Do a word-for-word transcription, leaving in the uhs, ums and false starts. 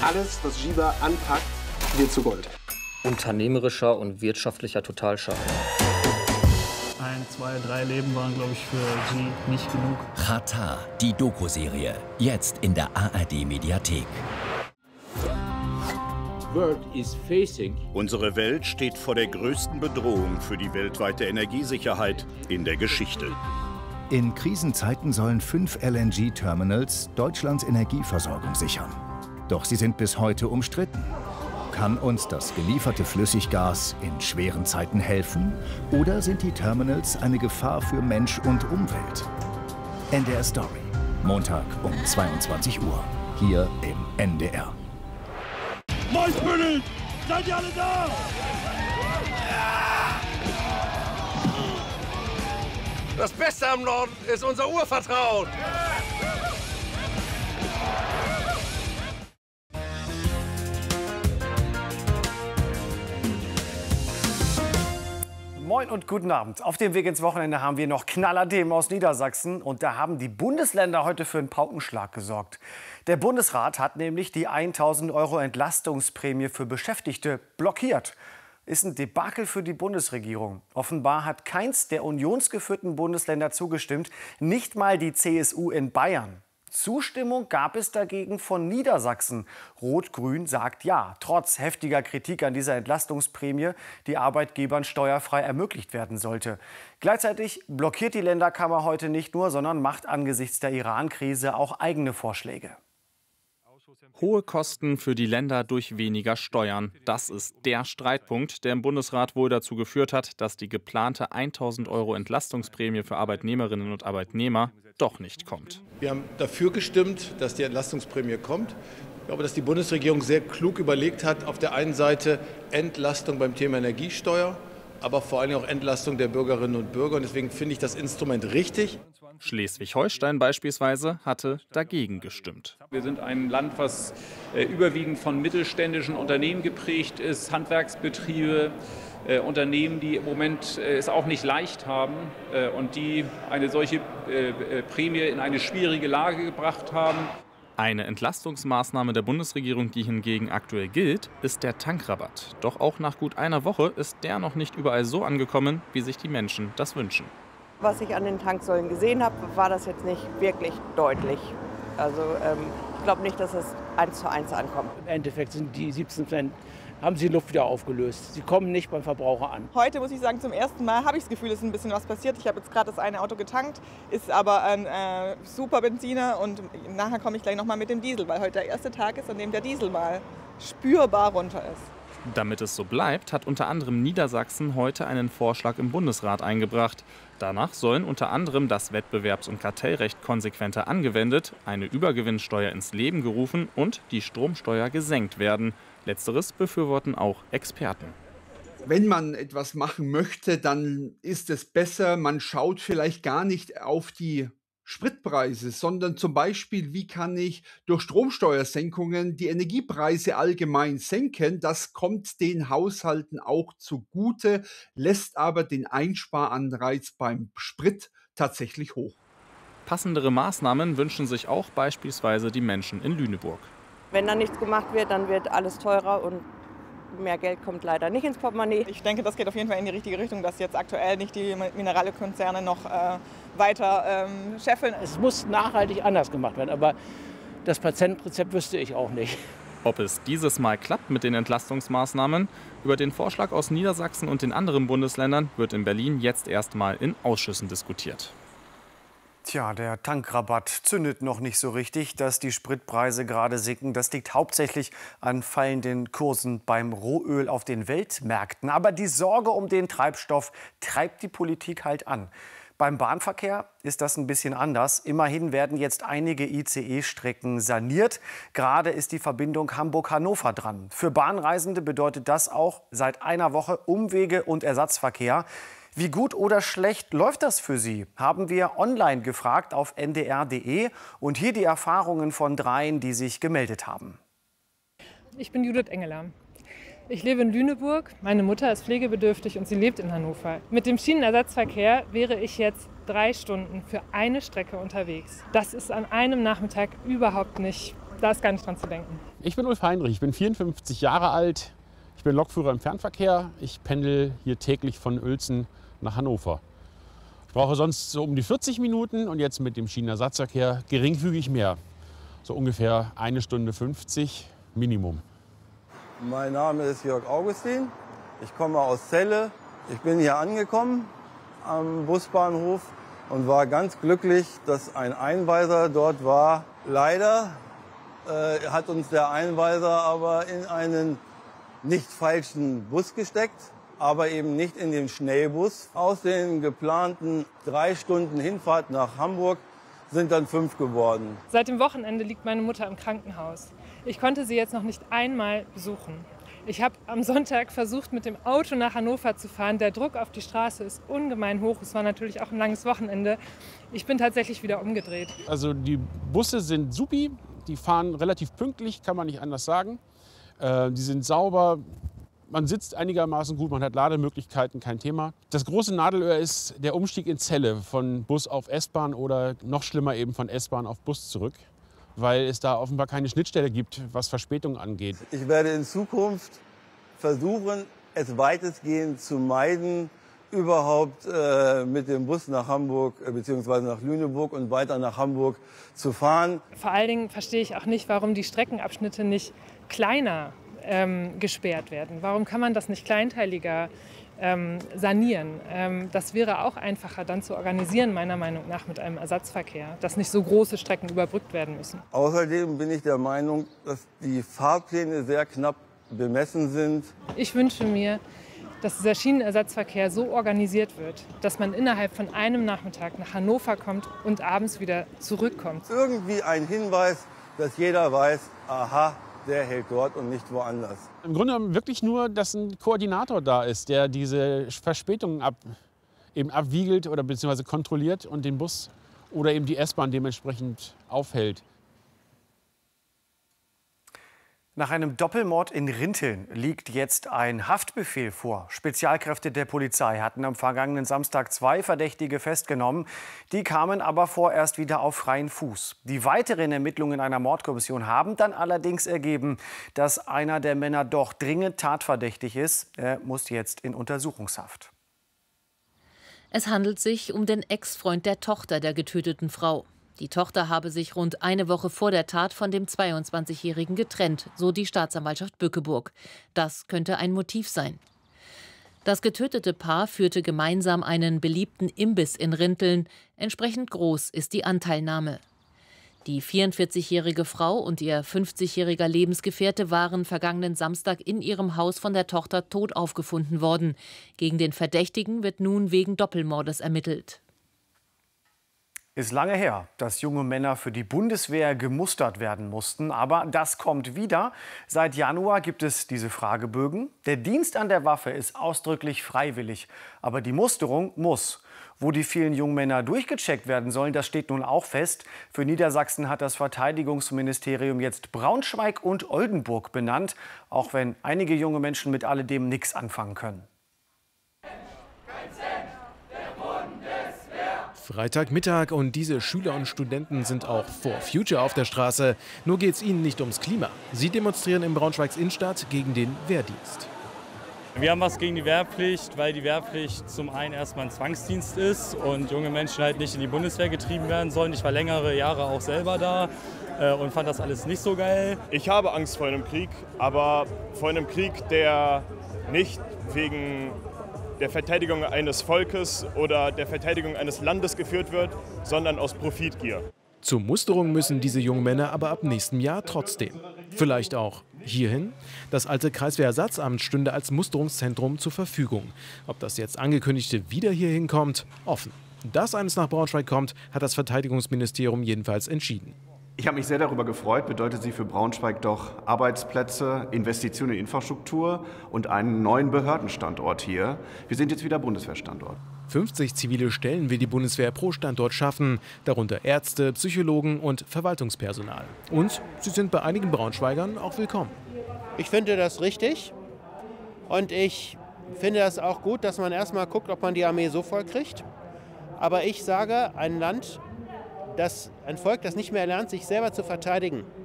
Alles, was Giba anpackt, wird zu Gold. Unternehmerischer und wirtschaftlicher Totalschaden. Ein, zwei, drei Leben waren, glaube ich, für G nicht genug. Xatar, die Doku-Serie. Jetzt in der A R D-Mediathek. Unsere Welt steht vor der größten Bedrohung für die weltweite Energiesicherheit in der Geschichte. In Krisenzeiten sollen fünf L N G-Terminals Deutschlands Energieversorgung sichern. Doch sie sind bis heute umstritten. Kann uns das gelieferte Flüssiggas in schweren Zeiten helfen? Oder sind die Terminals eine Gefahr für Mensch und Umwelt? N D R Story, Montag um zweiundzwanzig Uhr, hier im N D R. Moin, seid ihr alle da? Das Beste am Norden ist unser Urvertrauen. Moin und guten Abend. Auf dem Weg ins Wochenende haben wir noch Knallerthemen aus Niedersachsen. Und da haben die Bundesländer heute für einen Paukenschlag gesorgt. Der Bundesrat hat nämlich die tausend Euro Entlastungsprämie für Beschäftigte blockiert. Ist ein Debakel für die Bundesregierung. Offenbar hat keins der unionsgeführten Bundesländer zugestimmt, nicht mal die C S U in Bayern. Zustimmung gab es dagegen von Niedersachsen. Rot-Grün sagt ja, trotz heftiger Kritik an dieser Entlastungsprämie, die Arbeitgebern steuerfrei ermöglicht werden sollte. Gleichzeitig blockiert die Länderkammer heute nicht nur, sondern macht angesichts der Iran-Krise auch eigene Vorschläge. Hohe Kosten für die Länder durch weniger Steuern. Das ist der Streitpunkt, der im Bundesrat wohl dazu geführt hat, dass die geplante tausend Euro Entlastungsprämie für Arbeitnehmerinnen und Arbeitnehmer doch nicht kommt. Wir haben dafür gestimmt, dass die Entlastungsprämie kommt. Ich glaube, dass die Bundesregierung sehr klug überlegt hat, auf der einen Seite Entlastung beim Thema Energiesteuer, aber vor allem auch Entlastung der Bürgerinnen und Bürger. Und deswegen finde ich das Instrument richtig. Schleswig-Holstein beispielsweise hatte dagegen gestimmt. Wir sind ein Land, was äh, überwiegend von mittelständischen Unternehmen geprägt ist, Handwerksbetriebe, äh, Unternehmen, die im Moment äh, es auch nicht leicht haben äh, und die eine solche äh, Prämie in eine schwierige Lage gebracht haben. Eine Entlastungsmaßnahme der Bundesregierung, die hingegen aktuell gilt, ist der Tankrabatt. Doch auch nach gut einer Woche ist der noch nicht überall so angekommen, wie sich die Menschen das wünschen. Was ich an den Tanksäulen gesehen habe, war das jetzt nicht wirklich deutlich. Also ähm, ich glaube nicht, dass es eins zu eins ankommt. Im Endeffekt sind die siebzehn Cent, haben sie die Luft wieder aufgelöst. Sie kommen nicht beim Verbraucher an. Heute muss ich sagen, zum ersten Mal habe ich das Gefühl, es ist ein bisschen was passiert. Ich habe jetzt gerade das eine Auto getankt, ist aber ein äh, super Benziner und nachher komme ich gleich noch mal mit dem Diesel, weil heute der erste Tag ist, an dem der Diesel mal spürbar runter ist. Damit es so bleibt, hat unter anderem Niedersachsen heute einen Vorschlag im Bundesrat eingebracht. Danach sollen unter anderem das Wettbewerbs- und Kartellrecht konsequenter angewendet, eine Übergewinnsteuer ins Leben gerufen und die Stromsteuer gesenkt werden. Letzteres befürworten auch Experten. Wenn man etwas machen möchte, dann ist es besser, man schaut vielleicht gar nicht auf die Spritpreise, sondern zum Beispiel, wie kann ich durch Stromsteuersenkungen die Energiepreise allgemein senken. Das kommt den Haushalten auch zugute, lässt aber den Einsparanreiz beim Sprit tatsächlich hoch. Passendere Maßnahmen wünschen sich auch beispielsweise die Menschen in Lüneburg. Wenn dann nichts gemacht wird, dann wird alles teurer und mehr Geld kommt leider nicht ins Portemonnaie. Ich denke, das geht auf jeden Fall in die richtige Richtung, dass jetzt aktuell nicht die Mineralölkonzerne noch äh, weiter ähm, scheffeln. Es muss nachhaltig anders gemacht werden, aber das Patientenrezept wüsste ich auch nicht. Ob es dieses Mal klappt mit den Entlastungsmaßnahmen? Über den Vorschlag aus Niedersachsen und den anderen Bundesländern wird in Berlin jetzt erstmal in Ausschüssen diskutiert. Tja, der Tankrabatt zündet noch nicht so richtig. Dass die Spritpreise gerade sinken, das liegt hauptsächlich an fallenden Kursen beim Rohöl auf den Weltmärkten. Aber die Sorge um den Treibstoff treibt die Politik halt an. Beim Bahnverkehr ist das ein bisschen anders. Immerhin werden jetzt einige I C E-Strecken saniert. Gerade ist die Verbindung Hamburg-Hannover dran. Für Bahnreisende bedeutet das auch seit einer Woche Umwege und Ersatzverkehr. Wie gut oder schlecht läuft das für Sie? Haben wir online gefragt auf n d r punkt d e. Und hier die Erfahrungen von dreien, die sich gemeldet haben. Ich bin Judith Engeler. Ich lebe in Lüneburg, meine Mutter ist pflegebedürftig und sie lebt in Hannover. Mit dem Schienenersatzverkehr wäre ich jetzt drei Stunden für eine Strecke unterwegs. Das ist an einem Nachmittag überhaupt nicht da ist gar nicht dran zu denken. Ich bin Ulf Heinrich, ich bin vierundfünfzig Jahre alt. Ich bin Lokführer im Fernverkehr. Ich pendel hier täglich von Uelzen nach Hannover. Ich brauche sonst so um die vierzig Minuten und jetzt mit dem Schienenersatzverkehr geringfügig mehr. So ungefähr eine Stunde fünfzig Minimum. Mein Name ist Jörg Augustin. Ich komme aus Celle. Ich bin hier angekommen am Busbahnhof und war ganz glücklich, dass ein Einweiser dort war. Leider äh, hat uns der Einweiser aber in einen nicht falschen Bus gesteckt, aber eben nicht in den Schnellbus. Aus den geplanten drei Stunden Hinfahrt nach Hamburg sind dann fünf geworden. Seit dem Wochenende liegt meine Mutter im Krankenhaus. Ich konnte sie jetzt noch nicht einmal besuchen. Ich habe am Sonntag versucht, mit dem Auto nach Hannover zu fahren. Der Druck auf die Straße ist ungemein hoch. Es war natürlich auch ein langes Wochenende. Ich bin tatsächlich wieder umgedreht. Also die Busse sind supi, die fahren relativ pünktlich, kann man nicht anders sagen. Äh, die sind sauber, man sitzt einigermaßen gut, man hat Lademöglichkeiten, kein Thema. Das große Nadelöhr ist der Umstieg in Celle von Bus auf S-Bahn oder noch schlimmer eben von S-Bahn auf Bus zurück, weil es da offenbar keine Schnittstelle gibt, was Verspätung angeht. Ich werde in Zukunft versuchen, es weitestgehend zu meiden, überhaupt äh, mit dem Bus nach Hamburg äh, bzw. nach Lüneburg und weiter nach Hamburg zu fahren. Vor allen Dingen verstehe ich auch nicht, warum die Streckenabschnitte nicht kleiner ähm, gesperrt werden. Warum kann man das nicht kleinteiliger ähm, sanieren? Ähm, das wäre auch einfacher dann zu organisieren, meiner Meinung nach, mit einem Ersatzverkehr, dass nicht so große Strecken überbrückt werden müssen. Außerdem bin ich der Meinung, dass die Fahrpläne sehr knapp bemessen sind. Ich wünsche mir, dass dieser Schienenersatzverkehr so organisiert wird, dass man innerhalb von einem Nachmittag nach Hannover kommt und abends wieder zurückkommt. Irgendwie ein Hinweis, dass jeder weiß, aha, der hält dort und nicht woanders. Im Grunde genommen wirklich nur, dass ein Koordinator da ist, der diese Verspätungen ab, eben abwiegelt oder beziehungsweise kontrolliert und den Bus oder eben die S-Bahn dementsprechend aufhält. Nach einem Doppelmord in Rinteln liegt jetzt ein Haftbefehl vor. Spezialkräfte der Polizei hatten am vergangenen Samstag zwei Verdächtige festgenommen. Die kamen aber vorerst wieder auf freien Fuß. Die weiteren Ermittlungen einer Mordkommission haben dann allerdings ergeben, dass einer der Männer doch dringend tatverdächtig ist. Er muss jetzt in Untersuchungshaft. Es handelt sich um den Ex-Freund der Tochter der getöteten Frau. Die Tochter habe sich rund eine Woche vor der Tat von dem zweiundzwanzigjährigen getrennt, so die Staatsanwaltschaft Bückeburg. Das könnte ein Motiv sein. Das getötete Paar führte gemeinsam einen beliebten Imbiss in Rinteln. Entsprechend groß ist die Anteilnahme. Die vierundvierzigjährige Frau und ihr fünfzigjähriger Lebensgefährte waren vergangenen Samstag in ihrem Haus von der Tochter tot aufgefunden worden. Gegen den Verdächtigen wird nun wegen Doppelmordes ermittelt. Ist lange her, dass junge Männer für die Bundeswehr gemustert werden mussten. Aber das kommt wieder. Seit Januar gibt es diese Fragebögen. Der Dienst an der Waffe ist ausdrücklich freiwillig. Aber die Musterung muss. Wo die vielen jungen Männer durchgecheckt werden sollen, das steht nun auch fest. Für Niedersachsen hat das Verteidigungsministerium jetzt Braunschweig und Oldenburg benannt. Auch wenn einige junge Menschen mit alledem nichts anfangen können. Freitagmittag und diese Schüler und Studenten sind auch for Future auf der Straße. Nur geht es ihnen nicht ums Klima. Sie demonstrieren in Braunschweigs Innenstadt gegen den Wehrdienst. Wir haben was gegen die Wehrpflicht, weil die Wehrpflicht zum einen erstmal ein Zwangsdienst ist und junge Menschen halt nicht in die Bundeswehr getrieben werden sollen. Ich war längere Jahre auch selber da äh, und fand das alles nicht so geil. Ich habe Angst vor einem Krieg, aber vor einem Krieg, der nicht wegen der Verteidigung eines Volkes oder der Verteidigung eines Landes geführt wird, sondern aus Profitgier. Zur Musterung müssen diese jungen Männer aber ab nächstem Jahr trotzdem. Vielleicht auch hierhin. Das alte Kreiswehrersatzamt stünde als Musterungszentrum zur Verfügung. Ob das jetzt angekündigte wieder hierhin kommt, offen. Dass eines nach Braunschweig kommt, hat das Verteidigungsministerium jedenfalls entschieden. Ich habe mich sehr darüber gefreut, bedeutet sie für Braunschweig doch Arbeitsplätze, Investitionen in Infrastruktur und einen neuen Behördenstandort hier. Wir sind jetzt wieder Bundeswehrstandort. fünfzig zivile Stellen will die Bundeswehr pro Standort schaffen, darunter Ärzte, Psychologen und Verwaltungspersonal. Und sie sind bei einigen Braunschweigern auch willkommen. Ich finde das richtig und ich finde das auch gut, dass man erstmal guckt, ob man die Armee so voll kriegt. Aber ich sage, ein Land, das, ein Volk, das nicht mehr lernt, sich selber zu verteidigen,